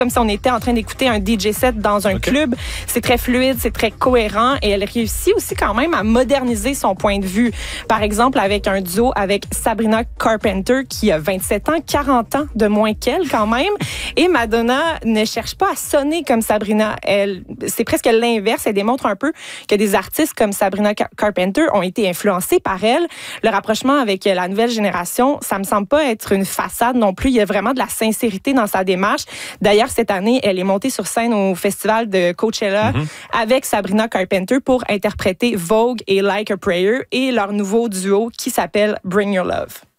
comme si on était en train d'écouter un DJ set dans un club. C'est très fluide, c'est très cohérent et elle réussit aussi quand même à moderniser son point de vue. Par exemple, avec un duo avec Sabrina Carpenter qui a 27 ans, 40 ans de moins qu'elle quand même. Et Madonna ne cherche pas à sonner comme Sabrina. C'est presque l'inverse. Elle démontre un peu que des artistes comme Sabrina Carpenter ont été influencés par elle. Le rapprochement avec la nouvelle génération, ça me semble pas être une façade non plus. Il y a vraiment de la sincérité dans sa démarche. D'ailleurs, cette année, elle est montée sur scène au festival de Coachella avec Sabrina Carpenter pour interpréter Vogue et Like a Prayer et leur nouveau duo qui s'appelle Bring Your Love.